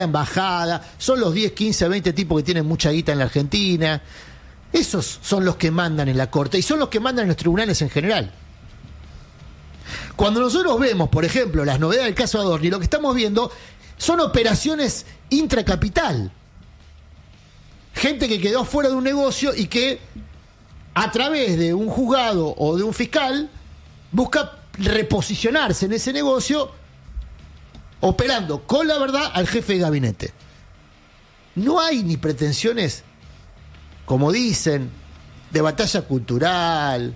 embajada, son los 10, 15, 20 tipos que tienen mucha guita en la Argentina. Esos son los que mandan en la Corte y son los que mandan en los tribunales en general. Cuando nosotros vemos, por ejemplo, las novedades del caso Adorni, lo que estamos viendo son operaciones intracapital. Gente que quedó fuera de un negocio y que a través de un juzgado o de un fiscal busca reposicionarse en ese negocio operando con la verdad al jefe de gabinete. No hay ni pretensiones, como dicen, de batalla cultural,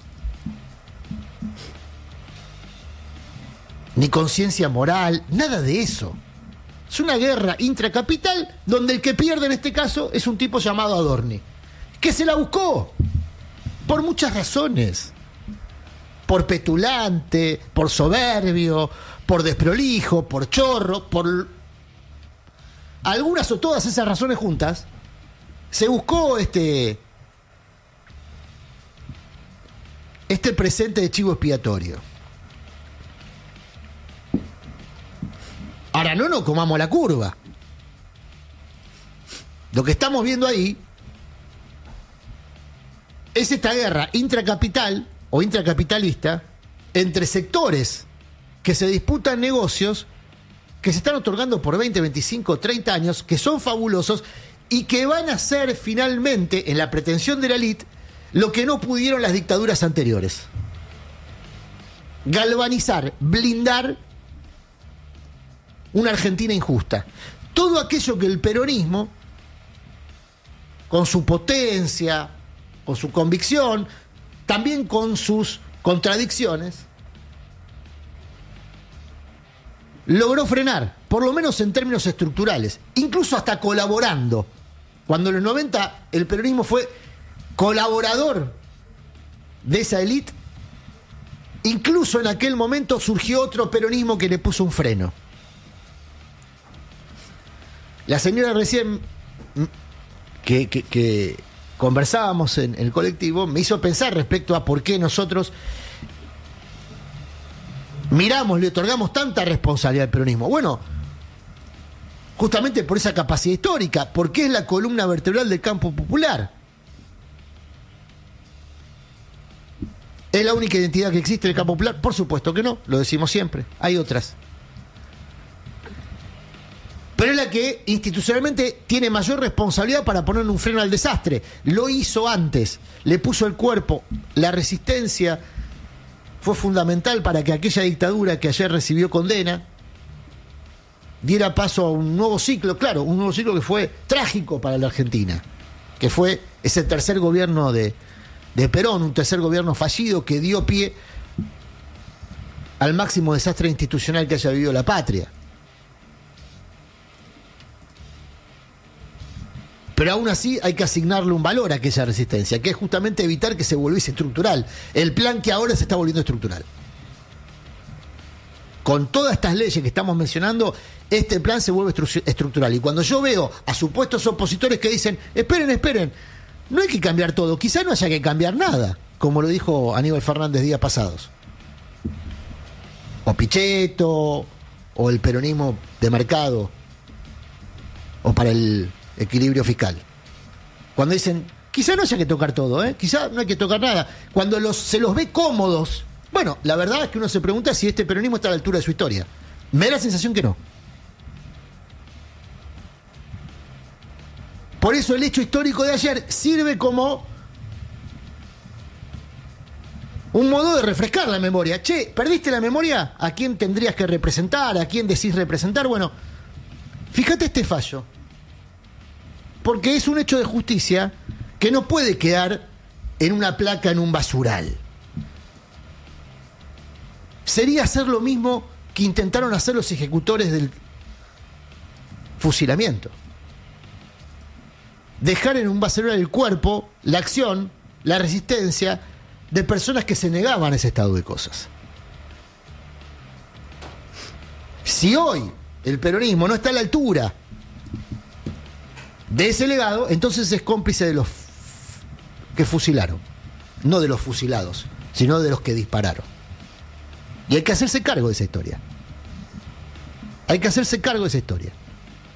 ni conciencia moral, nada de eso. Es una guerra intracapital donde el que pierde en este caso es un tipo llamado Adorni, que se la buscó por muchas razones. Por petulante, por soberbio, por desprolijo, por chorro, por algunas o todas esas razones juntas, se buscó este presente de chivo expiatorio. Ahora no comamos la curva. Lo que estamos viendo ahí es esta guerra intracapital o intracapitalista entre sectores que se disputan negocios que se están otorgando por 20, 25, 30 años, que son fabulosos y que van a ser finalmente, en la pretensión de la élite, lo que no pudieron las dictaduras anteriores. Galvanizar, blindar una Argentina injusta. Todo aquello que el peronismo, con su potencia, con su convicción, también con sus contradicciones, logró frenar, por lo menos en términos estructurales, incluso hasta colaborando. Cuando en los 90 el peronismo fue colaborador de esa élite, incluso en aquel momento surgió otro peronismo que le puso un freno. La señora recién que conversábamos en el colectivo me hizo pensar respecto a por qué nosotros miramos, le otorgamos tanta responsabilidad al peronismo. Bueno, justamente por esa capacidad histórica, porque es la columna vertebral del campo popular. ¿Es la única identidad que existe en el campo popular? Por supuesto que no, lo decimos siempre, hay otras. Pero es la que institucionalmente tiene mayor responsabilidad para poner un freno al desastre. Lo hizo antes, le puso el cuerpo. La resistencia fue fundamental para que aquella dictadura que ayer recibió condena diera paso a un nuevo ciclo, claro, un nuevo ciclo que fue trágico para la Argentina, que fue ese tercer gobierno de Perón, un tercer gobierno fallido que dio pie al máximo desastre institucional que haya vivido la patria. Pero aún así hay que asignarle un valor a aquella resistencia, que es justamente evitar que se volviese estructural. El plan que ahora se está volviendo estructural. Con todas estas leyes que estamos mencionando, este plan se vuelve estructural. Y cuando yo veo a supuestos opositores que dicen, esperen, no hay que cambiar todo, quizá no haya que cambiar nada, como lo dijo Aníbal Fernández días pasados. O Pichetto, o el peronismo de mercado, o para el equilibrio fiscal. Cuando dicen, quizá no haya que tocar todo, quizá no hay que tocar nada. Cuando se los ve cómodos, bueno, la verdad es que uno se pregunta si este peronismo está a la altura de su historia. Me da la sensación que no. Por eso el hecho histórico de ayer sirve como un modo de refrescar la memoria. Che, ¿perdiste la memoria? ¿A quién tendrías que representar? ¿A quién decís representar? Bueno, fíjate este fallo. Porque es un hecho de justicia que no puede quedar en una placa en un basural. Sería hacer lo mismo que intentaron hacer los ejecutores del fusilamiento. Dejar en un basural el cuerpo, la acción, la resistencia de personas que se negaban a ese estado de cosas. Si hoy el peronismo no está a la altura de ese legado, entonces es cómplice de los que fusilaron, no de los fusilados, sino de los que dispararon. Y hay que hacerse cargo de esa historia. Hay que hacerse cargo de esa historia.